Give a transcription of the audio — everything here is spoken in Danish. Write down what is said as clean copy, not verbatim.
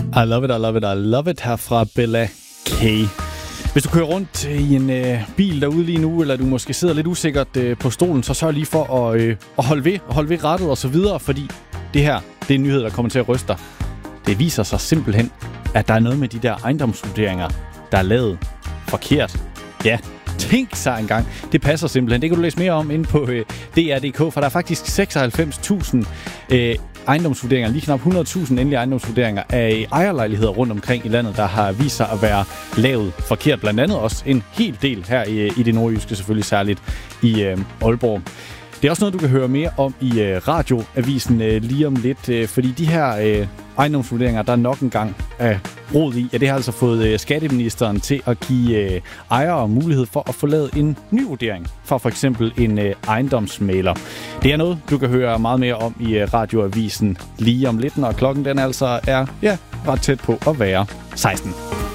I love it, I love it, I love it her fra Bella K. Hvis du kører rundt i en bil derude lige nu, eller du måske sidder lidt usikkert på stolen, så sørg lige for at holde ved rattet og så videre, fordi det her, det er en nyhed, der kommer til at ryste dig. Det viser sig simpelthen, at der er noget med de der ejendomsvurderinger, der er lavet forkert. Ja, tænk sig engang. Det passer simpelthen. Det kan du læse mere om inde på DR.dk, for der er faktisk 96.000 ejendomsvurderinger, lige knap 100.000 endelige ejendomsvurderinger af ejerlejligheder rundt omkring i landet, der har vist sig at være lavet forkert. Blandt andet også en hel del her i det nordjyske, selvfølgelig særligt i Aalborg. Det er også noget, du kan høre mere om i radioavisen lige om lidt, fordi de her ejendomsvurderinger, der er nok en gang rod i, det har altså fået skatteministeren til at give ejere mulighed for at få lavet en ny vurdering for eksempel en ejendomsmægler. Det er noget, du kan høre meget mere om i radioavisen lige om lidt, når klokken den altså er ret tæt på at være 16.